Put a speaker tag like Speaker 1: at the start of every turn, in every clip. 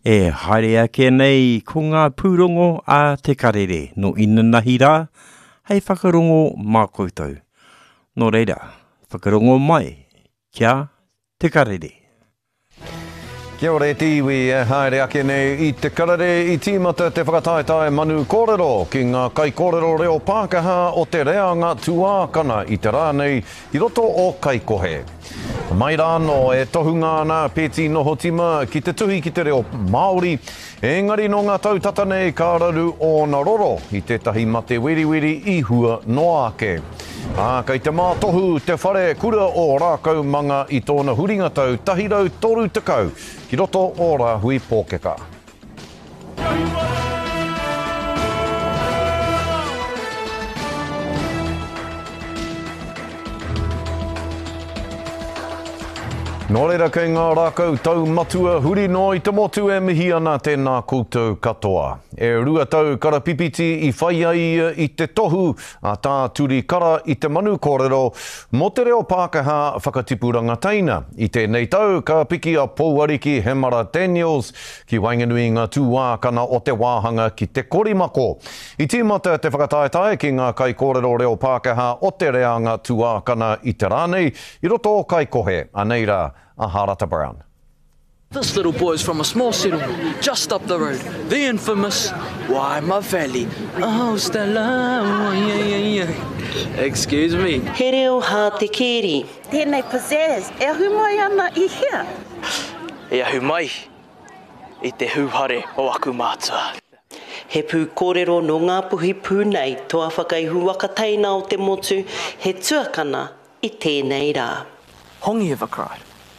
Speaker 1: E haere ake nei ko ngā pūrongo a te karere no Inanahi rā, hei whakarongo mā koutou. Nō reira, whakarongo mai kia te karere.
Speaker 2: Kia ora te iwi haere ake nei I te karere I tīmata te whakataetae manu kōrero ki ngā kai kōrero reo Pākehā o te reanga tuākana I te rānei I roto o Kaikohe. Mai rāno e tohunga ana pēti noho tima ki te tuhi ki te reo Māori, engari no ngā tautata nei ka raru o Naroro I tētahi mate wiriwiri I hua noa ake. Kei te mātohu te whare kura o rākau manga I tōna huringa tau tahirau toru tekau ki roto o rā hui pōkeka. Nō reira kei ngā rākau tau matua huri no I te motu e mihi ana tēnā koutou katoa. E rua tau karapipiti I whai ai I te tohu a tā turi kara I te manu kōrero mo te reo Pākehā whakatipuranga teina. I tēnei tau ka piki a Pouariki Hemara Daniels ki Wainganui ngā tūākana o te wāhanga ki te korimako. I tīmata te whakataetae ki ngā kai kōrero reo Pākehā o te reanga tūākana I te rānei I roto o Kaikohe, anei rā. Harata Brown.
Speaker 3: This little boy is from a small settlement just up the road, the infamous Waima Valley. Oh, Stella, excuse me.
Speaker 4: He reo hā te keri.
Speaker 5: Tēnei pizzazz, e ahu mai ana I hea?
Speaker 3: E ahu mai I te hūhare o aku mātua.
Speaker 4: He pū kōrero no ngā puhi pūnei toa whakaihu wakateina o te motu, he tuakana I tēnei rā.
Speaker 3: Hongi ever cried?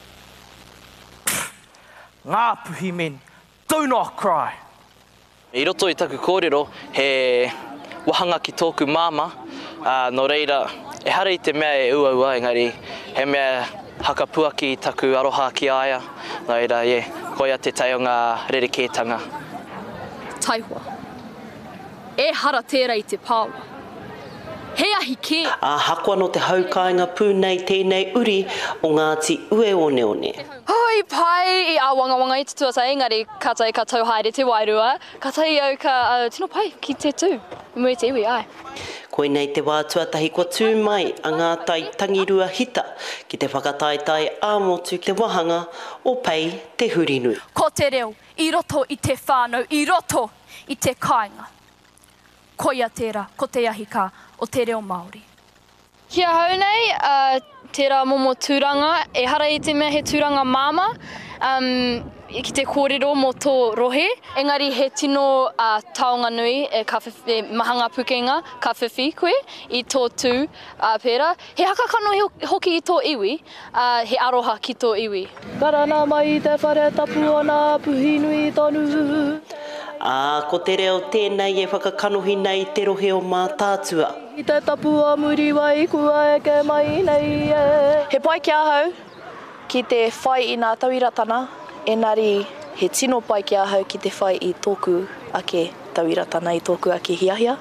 Speaker 3: Ngā puhi men, do not cry. I roto I taku kōrero, he wahanga ki tōku māma, no reira, e hara I te mea e ua engari, he mea hakapuaki I taku aroha ki aia, no reira, koia te tai o ngā rerekētanga.
Speaker 6: Taihua, e hara tērā I te pāua. He ahi ke.
Speaker 4: Hakua no te haukainga pūnei tēnei uri o Ngāti Ue One.
Speaker 6: Hoi pai I a wangawanga I te tuata engari katai ka tau haere te wairua, katai au ka tino pai ki te tū, mui te iwi ai.
Speaker 4: Koe nei te wā tuatahi kua tū mai a ngā tai tangirua hita ki te whakataetai āmotu te wahanga o pei te hurinui.
Speaker 6: Ko te reo, I roto I te whānau, I roto I te kāinga. Koia tērā, ko te ahika o te reo Māori. Kia hau nei, tērā momo tūranga, e hara I te mea he tūranga māma, ki te kōrero mo tō rohe. Engari he tino taonga nui, e mahanga pukenga, ka whiwhi koe, I tō tū pēra. He hakakano hoki I tō iwi, he aroha ki tō iwi.
Speaker 7: Karana mai te whare tapu ana puhi nui tonu.
Speaker 4: Ko te reo tēnei e whakakanohi nei te rohe o mā tātua.
Speaker 7: I te tapu a muri wai kua e ke mai nei e.
Speaker 8: He pai kia hau ki te whai I ngā tauiratana, engari he tino pai kia hau ki te whai I tōku ake tauiratana, I tōku ake hiahia.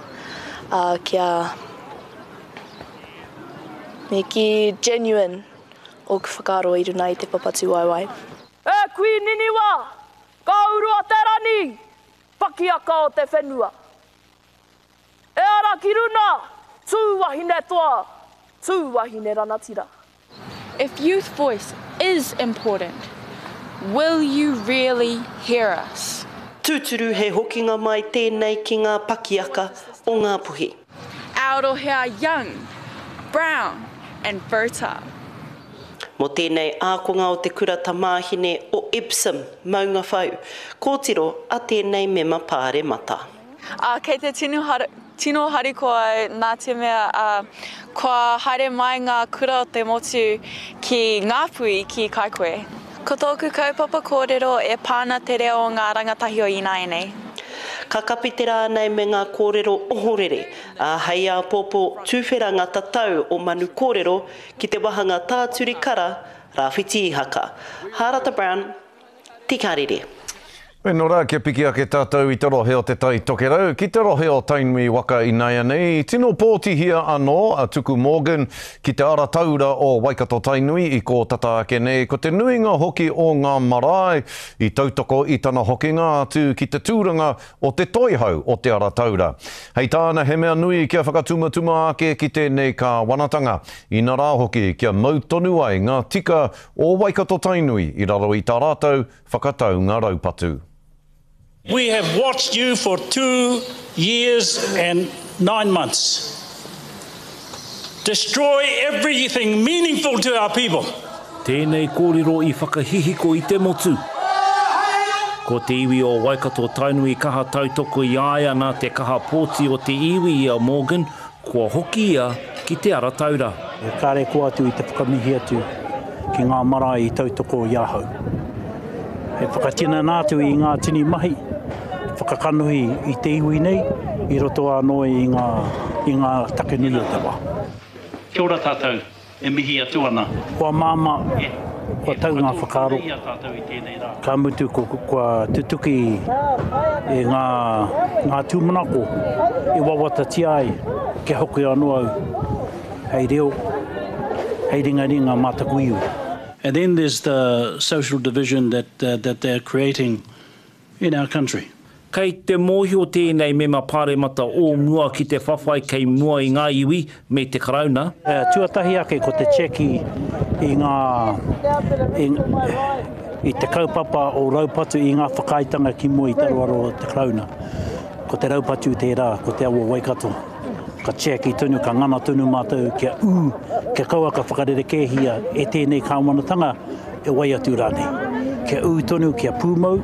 Speaker 8: Me ki genuine o ku whakaro I runa I te papatu waiwai.
Speaker 7: E kui niniwa, ka urua te rani, pakiaka o te whenua. E ara ki runa, tū wahine toa, tū wahine ranatira.
Speaker 6: If youth voice is important, will you really hear us?
Speaker 4: Tūturu he hokinga mai tēnei ki ngā pakiaka o ngā puhi.
Speaker 6: Aotearoa young, brown and fertile.
Speaker 4: Mo tēnei ākonga o te kurata māhine o Epsom, Maunga Whau, kōtiro a tēnei mema pāre mata.
Speaker 8: Kei te tino hari koe nā te mea, kua haere mai ngā kura o te motu ki Ngāpui ki Kaikohe. Ko tōku kaupapa kōrero e pāna te reo o ngā rangatahi o Inaenei.
Speaker 4: Ka kapite rānei me ngā kōrero ohorere, hei a pōpō tūwheranga tatau o manu kōrero ki te wahanga tāturi kara, Rāwhiti I haka. Harata Brown, Te Karere.
Speaker 2: Nō rā, kia piki a ke tātou I te rohe o te tai tokerau. Ki te rohe o tainui waka I Naia nei. Tino pōtihia anō, a Tuku Morgan, ki te ara taura o Waikato Tainui I ko tata ake nei. Ko te nuinga hoki o ngā marae I tautoko I tana hokinga atu ki te tūranga o te toihau o te ara taura. Hei tāna he mea nui kia whakatumatuma ake ki tēnei ka wanatanga. I nā rā hoki kia mautonu ai ngā tika o Waikato Tainui I raro I tā rātou whakatau ngā raupatu.
Speaker 9: We have watched you for 2 years and 9 months. Destroy everything meaningful to our people.
Speaker 10: Tēnei kōrero I whakahihiko I te motu. Ko te iwi o Waikato Tainui kaha tautoko I aia nā te kaha pōti o te iwi I a Morgan, kua hoki ia ki te ara taura.
Speaker 11: Kāre ko atu I te whakamihi atu ki ngā marae I tautoko I ahau. He whakatina nātu I ngā tini mahi, whakakanuhi I te iwi nei, I roto anō I ngā takenui o te wā.
Speaker 9: Kia ora tātou, e mihi atu ana.
Speaker 11: Kua māma, kua tau ngā whakaro, ka mutu kua tutuki e ngā tūmanako, e wawata tiai, ke hoki anō au, hei reo, hei ringa mātakuiu.
Speaker 9: And then there's the social division that they're creating in our country.
Speaker 10: Kei te mōhio tēnei me mapāremata o mua ki te whawhai kei mua I ngā iwi me te karauna.
Speaker 11: Tuatahi ake ko te cheki I te kaupapa o raupatu I ngā whakaitanga ki mua I taruaro o te karauna. Ko te raupatu tērā, ko te awa Waikato. Ka cheki tunu, ka ngana tunu mātou, kia kia kaua ka whakarere kēhia e tēnei kāwanatanga e wai atu rānei. Kia tonu, kia pūmau,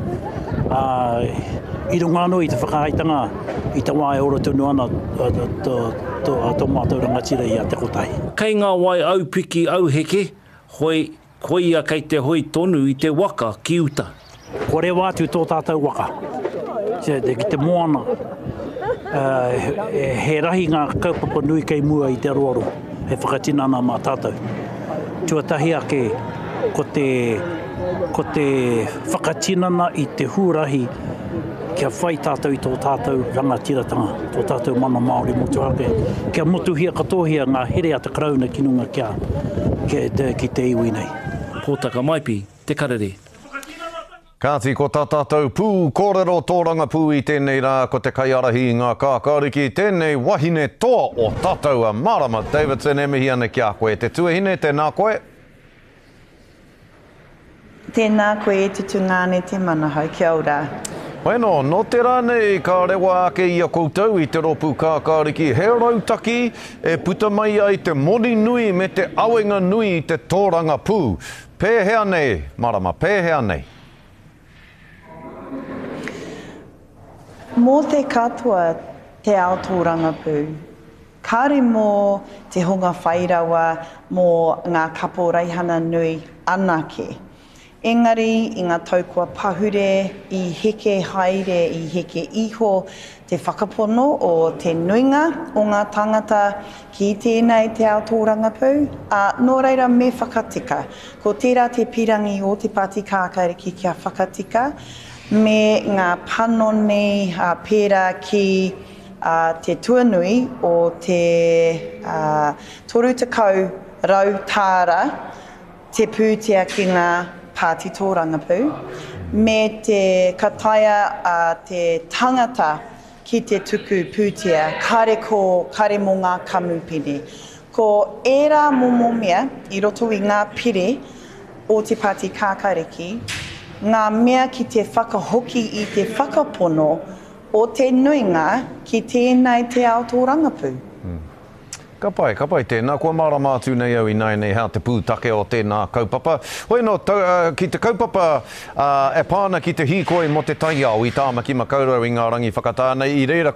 Speaker 11: I runga anō I te whakaitanga I te wāe ora tonu ana tō mātou rangatira I a te kotahi.
Speaker 10: Kei ngā wai au piki au heke, hoi ia kei te hoi tonu I te waka ki uta.
Speaker 11: Ko re wātu tō tātou waka, ki te moana. He rahi ngā kaupapa nui kei mua I te aroaro, he whakatina ana mā tātou. Tuatahi ake ko te whakatinana I te hūrahi kia whai tātou I tō tātou rangatiratanga, tō tātou mana Māori motu ake. Kia motuhia katohia ngā here a te karauna ki nunga ki te iwi nei.
Speaker 10: Pōtaka maipi, te karere.
Speaker 2: Kāti ko tā tātou pū, kōrero tōranga pū I tēnei rā, ko te kaiarahi ngā kākāriki, tēnei wahine toa o tātou a Marama Davidson e mihi ana ki a koe. Te tuahine, tēnā koe?
Speaker 5: Tēnā koe e tutu ngāne te manahau, kia ora.
Speaker 2: Bueno, no te rānei ka rewa ake I a koutou I te ropu kākāriki. He rautaki e puta mai ai te moni nui me te awenga nui I te tōranga pū. Pēhea nei, Marama, pēhea nei.
Speaker 5: Mō te katoa te ao tōranga pū, kāre mō te honga whairawa mō ngā kapo raihana nui anake. Engari, I ngā taukua pahure, I heke haere, I heke iho, te whakapono o te nuinga o ngā tangata ki tēnei te ao tōranga pū. Nō reira me whakatika, ko tērā te pirangi o te pāti kākāriki kia whakatika, me ngā panoni pērā ki te tuanui o te toru takau rau tāra, te pūtea ki ngā pāti tōranga pū, me te kataia te tangata ki te tuku pūtea, kare mō ngā kamupene. Ko ērā momomia I roto I ngā pire o te pāti kākāriki, ngā mea ki te whakahoki I te whakapono o te nuinga ki tēnei te ao tōranga pū.
Speaker 2: Ka pai tēnā, kua marama atu nei au I nei hea te pūtake o tēnā kaupapa. Hoi no, ki te kaupapa e pāna ki te hīkoi mo te taiao I tāmaki makaurau I ngā rangi whakatānei I reira